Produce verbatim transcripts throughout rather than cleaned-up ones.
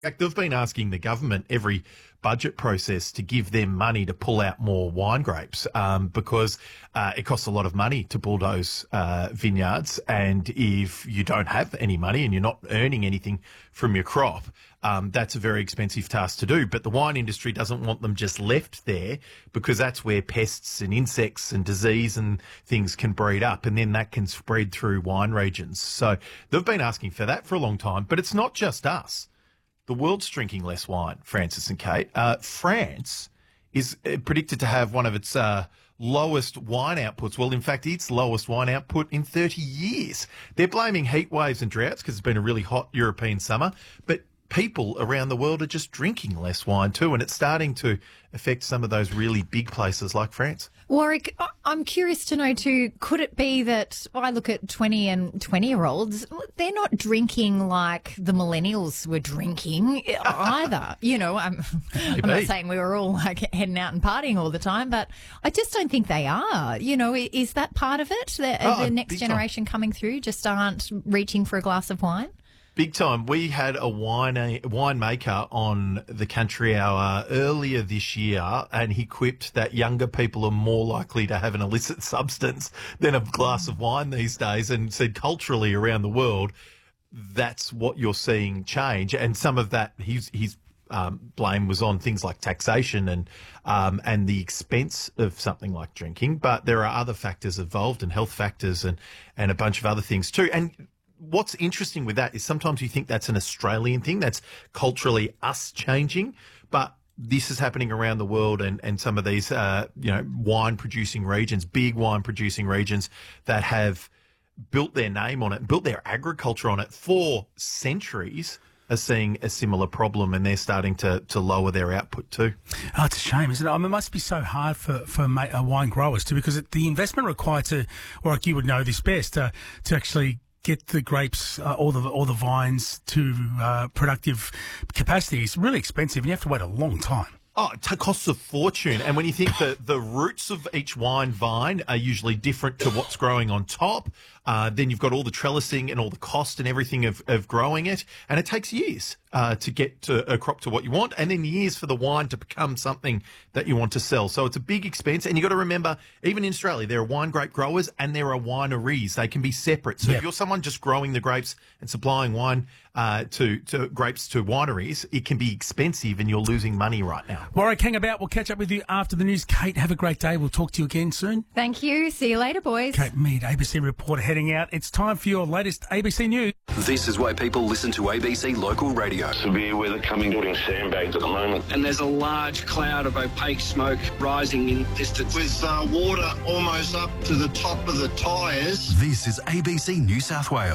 fact, they've been asking the government every budget process to give them money to pull out more wine grapes um, because uh, it costs a lot of money to bulldoze uh, vineyards. And if you don't have any money and you're not earning anything from your crop, um, that's a very expensive task to do. But the wine industry doesn't want them just left there because that's where pests and insects and disease and things can breed up, and then that can spread through wine regions. So they've been asking for that for a long time. But it's not just us. The world's drinking less wine, Francis and Kate. Uh, France is predicted to have one of its uh, lowest wine outputs. Well, in fact, its lowest wine output in thirty years. They're blaming heat waves and droughts because it's been a really hot European summer. But people around the world are just drinking less wine too, and it's starting to affect some of those really big places like France. Warwick, I'm curious to know too, could it be that well, I look at twenty and twenty-year-olds, they're not drinking like the millennials were drinking either. You know, I'm, I'm not saying we were all like heading out and partying all the time, but I just don't think they are. You know, is that part of it? The, oh, the next generation time. coming through just aren't reaching for a glass of wine? Big time. We had a wine a winemaker on the Country Hour earlier this year, and he quipped that younger people are more likely to have an illicit substance than a glass of wine these days, and said culturally around the world, that's what you're seeing change. And some of that, his, his um, blame was on things like taxation and um, and the expense of something like drinking. But there are other factors involved, and health factors, and, and a bunch of other things too. And what's interesting with that is sometimes you think that's an Australian thing, that's culturally us changing, but this is happening around the world, and, and some of these, uh, you know, wine-producing regions, big wine-producing regions that have built their name on it, built their agriculture on it for centuries, are seeing a similar problem, and they're starting to, to lower their output too. Oh, it's a shame, isn't it? I mean, it must be so hard for, for uh, wine growers too, because it, the investment required to, or like you would know this best, uh, to actually get the grapes, uh, all the all the vines to uh, productive capacity is really expensive, and you have to wait a long time. Oh, it costs a fortune. And when you think that the roots of each wine vine are usually different to what's growing on top, uh, then you've got all the trellising and all the cost and everything of, of growing it. And it takes years uh, to get to a crop to what you want, and then years for the wine to become something that you want to sell. So it's a big expense. And you've got to remember, even in Australia, there are wine grape growers and there are wineries. They can be separate. So yep. if you're someone just growing the grapes and supplying wine uh, to, to grapes to wineries, it can be expensive and you're losing money right now. Warwick, hang about. We'll catch up with you after the news. Kate, have a great day. We'll talk to you again soon. Thank you. See you later, boys. Kate Mead, A B C reporter, heading out. It's time for your latest A B C News. This is why people listen to A B C Local Radio. Severe weather coming, putting sandbags at the moment. And there's a large cloud of opaque smoke rising in distance. With uh, water almost up to the top of the tyres. This is A B C New South Wales.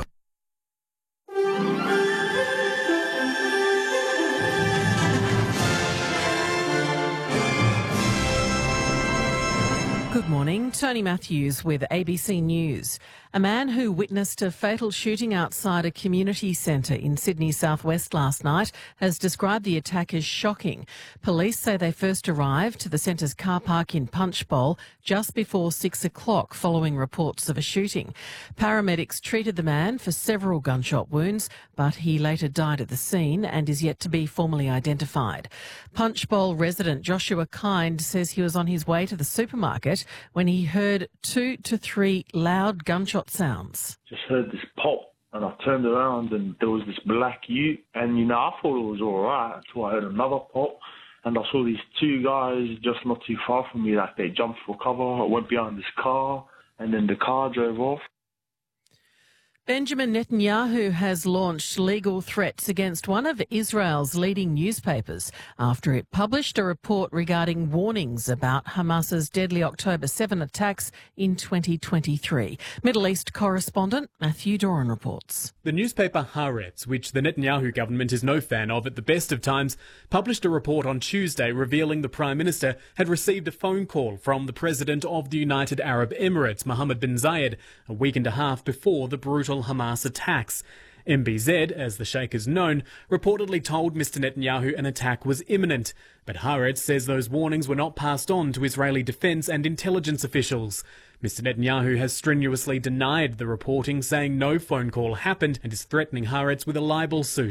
Good morning, Tony Matthews with A B C News. A man who witnessed a fatal shooting outside a community centre in Sydney's southwest last night has described the attack as shocking. Police say they first arrived to the centre's car park in Punchbowl just before six o'clock following reports of a shooting. Paramedics treated the man for several gunshot wounds, but he later died at the scene and is yet to be formally identified. Punchbowl resident Joshua Kind says he was on his way to the supermarket when he heard two to three loud gunshot sounds. Just heard this pop and I turned around and there was this black ute, and you know, I thought it was all right until I heard another pop and I saw these two guys just not too far from me. Like, they jumped for cover. I went behind this car and then the car drove off. Benjamin Netanyahu has launched legal threats against one of Israel's leading newspapers after it published a report regarding warnings about Hamas's deadly October seventh attacks in twenty twenty-three. Middle East correspondent Matthew Doran reports. The newspaper Haaretz, which the Netanyahu government is no fan of at the best of times, published a report on Tuesday revealing the Prime Minister had received a phone call from the President of the United Arab Emirates, Mohammed bin Zayed, a week and a half before the brutal Hamas attacks. M B Z, as the Sheikh is known, reportedly told Mister Netanyahu an attack was imminent, but Haaretz says those warnings were not passed on to Israeli defence and intelligence officials. Mister Netanyahu has strenuously denied the reporting, saying no phone call happened, and is threatening Haaretz with a libel suit.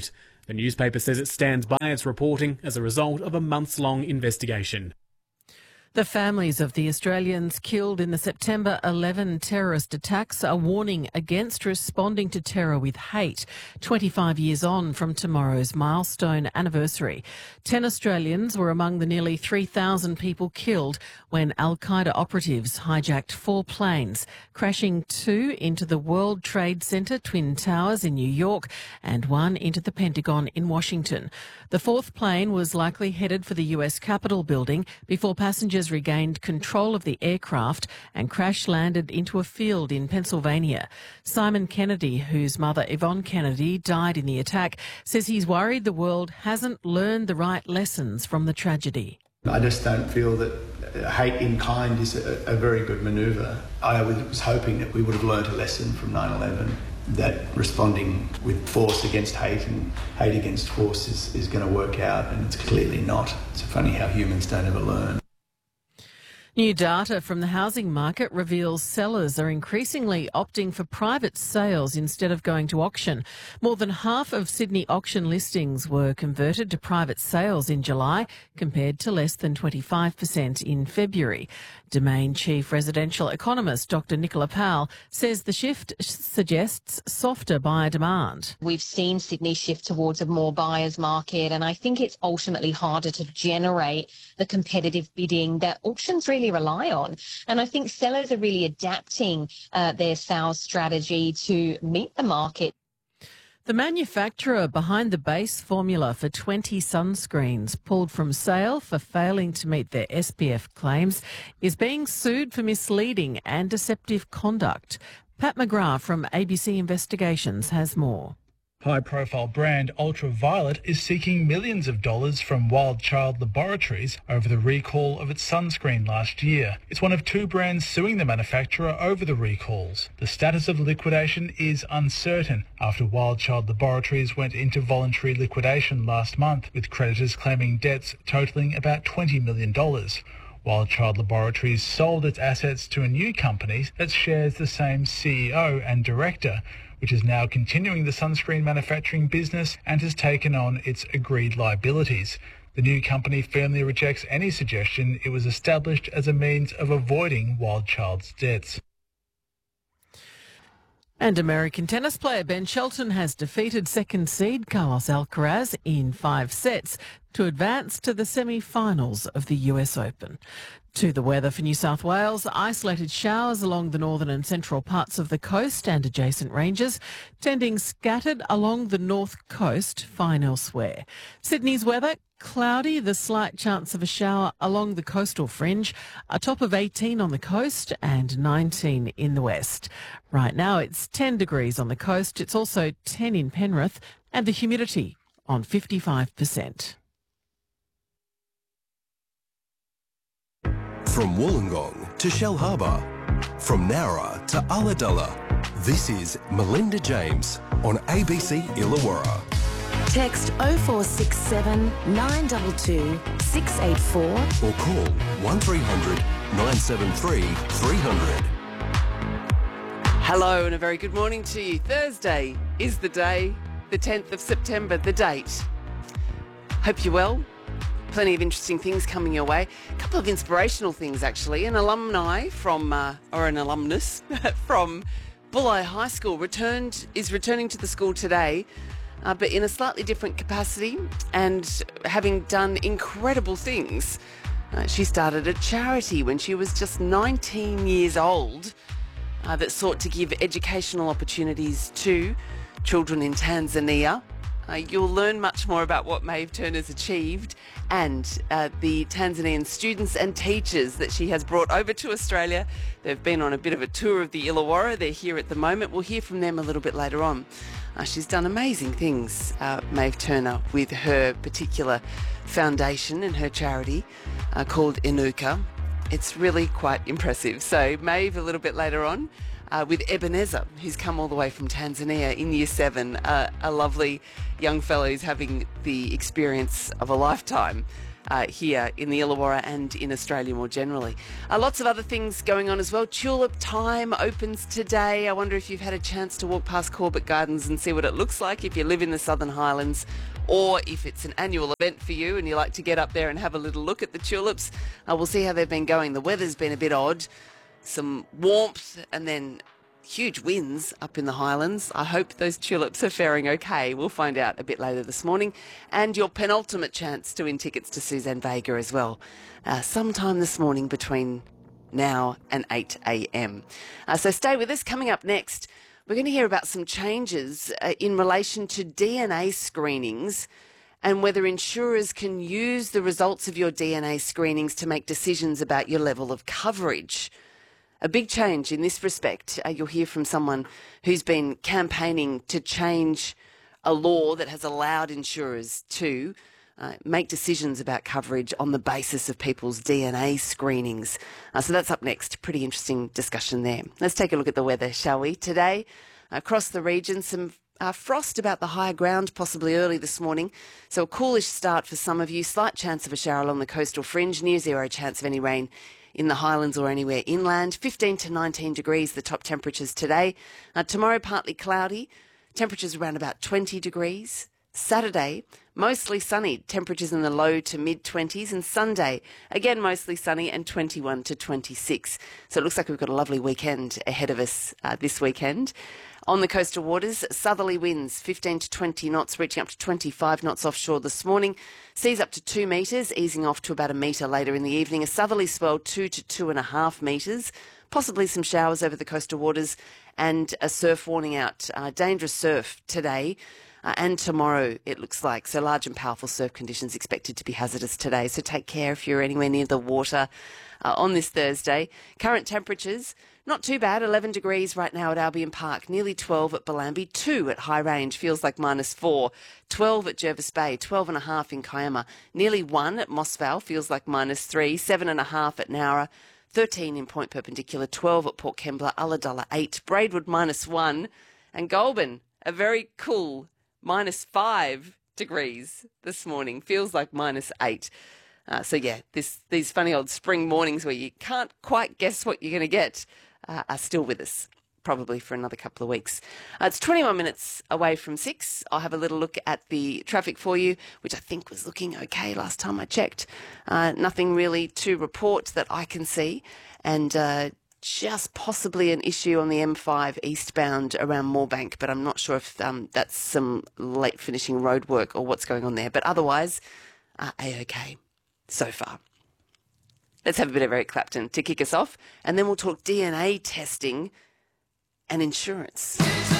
The newspaper says it stands by its reporting as a result of a months-long investigation. The families of the Australians killed in the September eleven terrorist attacks are warning against responding to terror with hate, twenty-five years on from tomorrow's milestone anniversary. Ten Australians were among the nearly three thousand people killed when Al-Qaeda operatives hijacked four planes, crashing two into the World Trade Center Twin Towers in New York and one into the Pentagon in Washington. The fourth plane was likely headed for the U S Capitol building before passengers regained control of the aircraft and crash-landed into a field in Pennsylvania. Simon Kennedy, whose mother Yvonne Kennedy died in the attack, says he's worried the world hasn't learned the right lessons from the tragedy. I just don't feel that hate in kind is a, a very good manoeuvre. I was hoping that we would have learnt a lesson from nine eleven, that responding with force against hate and hate against force is, is going to work out, and it's clearly not. It's funny how humans don't ever learn. New data from the housing market reveals sellers are increasingly opting for private sales instead of going to auction. More than half of Sydney auction listings were converted to private sales in July, compared to less than twenty-five percent in February. Domain Chief Residential Economist Doctor Nicola Powell says the shift suggests softer buyer demand. We've seen Sydney shift towards a more buyer's market, and I think it's ultimately harder to generate the competitive bidding that auctions really rely on. And I think sellers are really adapting uh, their sales strategy to meet the market. The manufacturer behind the base formula for twenty sunscreens pulled from sale for failing to meet their S P F claims is being sued for misleading and deceptive conduct. Pat McGrath from A B C Investigations has more. High-profile brand Ultraviolet is seeking millions of dollars from Wild Child Laboratories over the recall of its sunscreen last year. It's one of two brands suing the manufacturer over the recalls. The status of liquidation is uncertain after Wild Child Laboratories went into voluntary liquidation last month, with creditors claiming debts totalling about twenty million dollars. Wild Child Laboratories sold its assets to a new company that shares the same C E O and director, which is now continuing the sunscreen manufacturing business and has taken on its agreed liabilities. The new company firmly rejects any suggestion it was established as a means of avoiding Wild Child's debts. And American tennis player Ben Shelton has defeated second seed Carlos Alcaraz in five sets to advance to the semi-finals of the U S Open. To the weather for New South Wales, isolated showers along the northern and central parts of the coast and adjacent ranges, tending scattered along the north coast, fine elsewhere. Sydney's weather, cloudy, the slight chance of a shower along the coastal fringe, a top of eighteen on the coast and nineteen in the west. Right now it's ten degrees on the coast, it's also ten in Penrith, and the humidity on fifty-five percent. From Wollongong to Shellharbour, from Nowra to Ulladulla, this is Melinda James on A B C Illawarra. Text oh four six seven, nine two two, six eight four or call one three hundred, nine seven three, three hundred. Hello and a very good morning to you. Thursday is the day, the tenth of September, the date. Hope you're well. Plenty of interesting things coming your way. A couple of inspirational things, actually. An alumni from, uh, or an alumnus from Bulli High School returned is returning to the school today, uh, but in a slightly different capacity and having done incredible things. Uh, she started a charity when she was just nineteen years old uh, that sought to give educational opportunities to children in Tanzania. Uh, you'll learn much more about what Maeve Turner's achieved and uh, the Tanzanian students and teachers that she has brought over to Australia. They've been on a bit of a tour of the Illawarra. They're here at the moment. We'll hear from them a little bit later on. Uh, she's done amazing things, uh, Maeve Turner, with her particular foundation and her charity uh, called Inuka. It's really quite impressive. So Maeve a little bit later on. Uh, with Ebenezer, who's come all the way from Tanzania in year seven, uh, a lovely young fellow who's having the experience of a lifetime uh, here in the Illawarra and in Australia more generally. Uh, lots of other things going on as well. Tulip Time opens today. I wonder if you've had a chance to walk past Corbett Gardens and see what it looks like if you live in the Southern Highlands or if it's an annual event for you and you like to get up there and have a little look at the tulips, uh, we'll see how they've been going. The weather's been a bit odd, some warmth and then huge winds up in the Highlands. I hope those tulips are faring okay. We'll find out a bit later this morning. And your penultimate chance to win tickets to Suzanne Vega as well, uh, sometime this morning between now and eight a.m. Uh, so stay with us. Coming up next, we're going to hear about some changes uh, in relation to D N A screenings and whether insurers can use the results of your D N A screenings to make decisions about your level of coverage. A big change in this respect. Uh, you'll hear from someone who's been campaigning to change a law that has allowed insurers to uh, make decisions about coverage on the basis of people's D N A screenings. Uh, so that's up next. Pretty interesting discussion there. Let's take a look at the weather, shall we? Today, across the region, some uh, frost about the higher ground, possibly early this morning. So a coolish start for some of you. Slight chance of a shower along the coastal fringe. Near zero chance of any rain in the Highlands or anywhere inland. fifteen to nineteen degrees, the top temperatures today. Uh, tomorrow, partly cloudy. Temperatures around about twenty degrees. Saturday, mostly sunny. Temperatures in the low to mid-twenties. And Sunday, again, mostly sunny and twenty-one to twenty-six. So it looks like we've got a lovely weekend ahead of us uh, this weekend. On the coastal waters, southerly winds, fifteen to twenty knots, reaching up to twenty-five knots offshore this morning. Seas up to two metres, easing off to about a metre later in the evening. A southerly swell two to two and a half metres. Possibly some showers over the coastal waters and a surf warning out. Uh, dangerous surf today uh, and tomorrow, it looks like. So large and powerful surf conditions expected to be hazardous today. So take care if you're anywhere near the water uh, on this Thursday. Current temperatures, not too bad, eleven degrees right now at Albion Park, nearly twelve at Bellambi, two at High Range, feels like minus four, twelve at Jervis Bay, twelve and a half in Kiama, nearly one at Moss Vale, feels like minus three, seven and a half at Nowra, thirteen in Point Perpendicular, twelve at Port Kembla, Ulladulla eight, Braidwood minus one, and Goulburn, a very cool minus five degrees this morning, feels like minus eight. Uh, so yeah, this these funny old spring mornings where you can't quite guess what you're going to get uh, are still with us, probably for another couple of weeks. Uh, it's twenty-one minutes away from six. I'll have a little look at the traffic for you, which I think was looking okay last time I checked. Uh, nothing really to report that I can see, and uh, just possibly an issue on the M five eastbound around Moorebank, but I'm not sure if um, that's some late finishing road work or what's going on there. But otherwise, uh, A-OK so far. Let's have a bit of Eric Clapton to kick us off, and then we'll talk D N A testing and insurance.